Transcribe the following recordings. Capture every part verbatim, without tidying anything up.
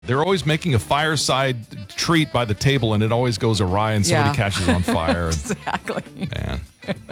They're always making a fireside treat by the table, and it always goes awry, and somebody Yeah. catches on fire. Exactly. Man.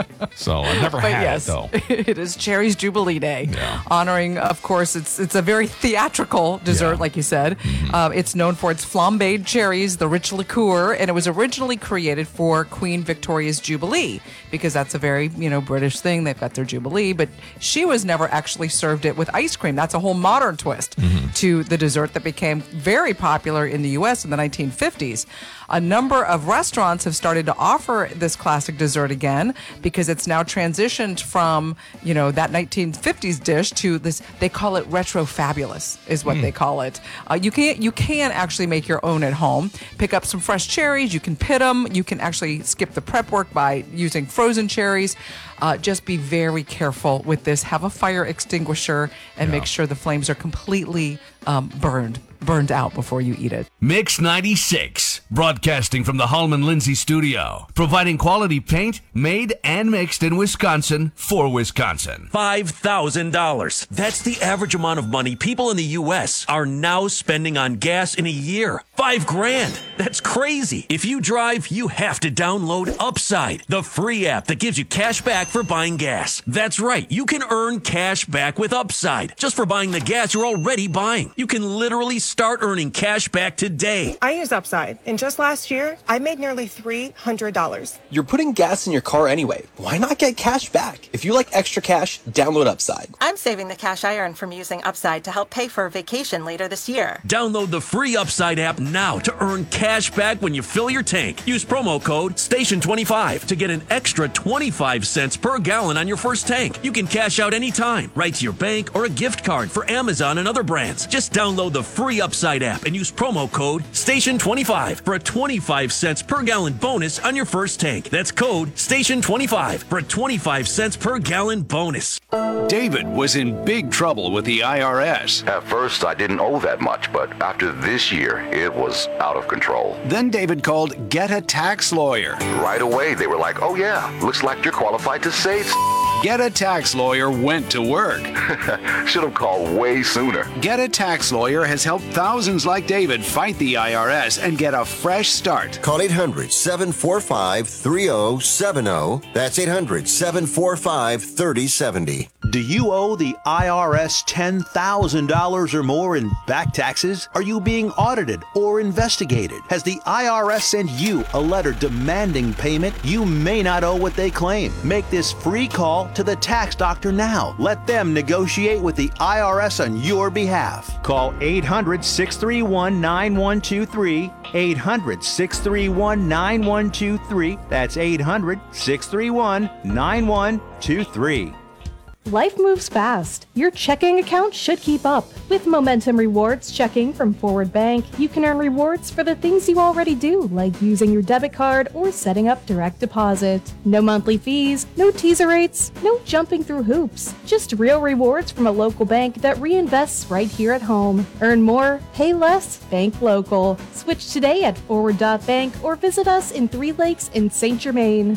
So I've never But had yes, it, though. it is Cherry's Jubilee Day, Yeah. honoring, of course, it's it's a very theatrical dessert, Yeah. like you said. Uh, it's known for its flambéed cherries, the rich liqueur, and it was originally created for Queen Victoria's Jubilee, because that's a very, you know, British thing. They've got their Jubilee, but she was never actually served it with ice cream. That's a whole modern twist to the dessert that became very popular in the U S in the nineteen fifties. A number of restaurants have started to offer this classic dessert again because it's now transitioned from, you know, that nineteen fifties dish to this. They call it retro fabulous, is what they call it. Uh, you can you can actually make your own at home. Pick up some fresh cherries. You can pit them. You can actually skip the prep work by using frozen cherries. Uh, just be very careful with this. Have a fire extinguisher and Yeah. make sure the flames are completely um, burned burned out before you eat it. Mix ninety-six, broadcasting from the Hallman Lindsay studio, providing quality paint made and mixed in Wisconsin for Wisconsin. five thousand dollars. That's the average amount of money people in the U S are now spending on gas in a year. Five grand. That's crazy. If you drive, you have to download Upside, the free app that gives you cash back for buying gas. That's right. You can earn cash back with Upside just for buying the gas you're already buying. You can literally start earning cash back today. I use Upside, and just last year, I made nearly three hundred dollars. You're putting gas in your car anyway. Why not get cash back? If you like extra cash, download Upside. I'm saving the cash I earn from using Upside to help pay for a vacation later this year. Download the free Upside app now to earn cash back when you fill your tank. Use promo code station twenty-five to get an extra twenty-five cents per gallon on your first tank. You can cash out anytime, right to your bank or a gift card for Amazon and other brands. Just download the free Upside app and use promo code station twenty-five for a twenty-five cents per gallon bonus on your first tank. That's code station twenty-five for a twenty-five cents per gallon bonus. David was in big trouble with the I R S. At first, I didn't owe that much, but after this year, it was out of control. Then David called Get a Tax Lawyer. Right away, they were like, oh yeah, looks like you're qualified to save. Get a Tax Lawyer went to work. Should have called way sooner. Get a Tax Lawyer has helped thousands like David fight the I R S and get a fresh start. Call eight hundred, seven four five, three zero seven zero. That's eight hundred, seven four five, three zero seven zero. Do you owe the I R S ten thousand dollars or more in back taxes? Are you being audited or investigated? Has the I R S sent you a letter demanding payment? You may not owe what they claim. Make this free call to the tax doctor now. Let them negotiate with the I R S on your behalf. Call eight hundred, six three one, nine one two three, eight hundred, six three one, nine one two three. That's eight hundred, six three one, nine one two three. Life moves fast. Your checking account should keep up. With Momentum Rewards checking from Forward Bank, you can earn rewards for the things you already do, like using your debit card or setting up direct deposit. No monthly fees, no teaser rates, no jumping through hoops. Just real rewards from a local bank that reinvests right here at home. Earn more, pay less, bank local. Switch today at forward dot bank or visit us in Three Lakes in Saint Germain.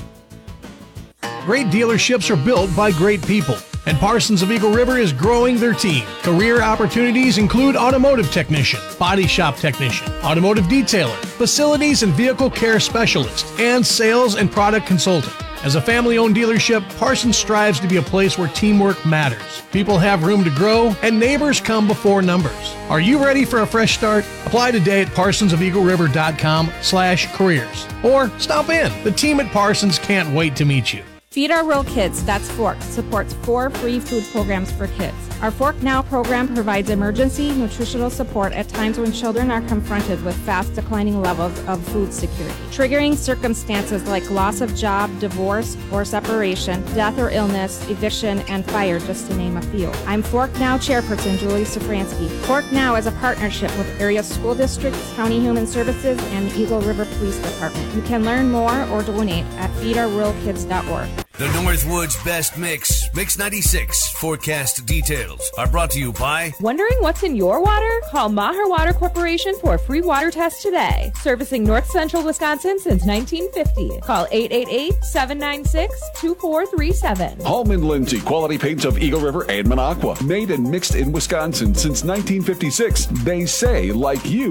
Great dealerships are built by great people, and Parsons of Eagle River is growing their team. Career opportunities include automotive technician, body shop technician, automotive detailer, facilities and vehicle care specialist, and sales and product consultant. As a family-owned dealership, Parsons strives to be a place where teamwork matters. People have room to grow, and neighbors come before numbers. Are you ready for a fresh start? Apply today at parsons of eagle river dot com slash careers. Or stop in. The team at Parsons can't wait to meet you. Feed Our World Kids, that's Fork, supports four free food programs for kids. Our Fork Now program provides emergency nutritional support at times when children are confronted with fast declining levels of food security. Triggering circumstances like loss of job, divorce or separation, death or illness, eviction, and fire, just to name a few. I'm Fork Now chairperson Julie Safransky. Fork Now is a partnership with area school districts, County Human Services, and the Eagle River Police Department. You can learn more or donate at feed our world kids dot org. The Northwoods Best Mix, Mix ninety-six forecast details are brought to you by... Wondering what's in your water? Call Maher Water Corporation for a free water test today. Servicing North Central Wisconsin since nineteen fifty. Call eight eight eight, seven nine six, two four three seven. Hallman Lindsay, quality paints of Eagle River and Minocqua. Made and mixed in Wisconsin since nineteen fifty-six. They say, like you,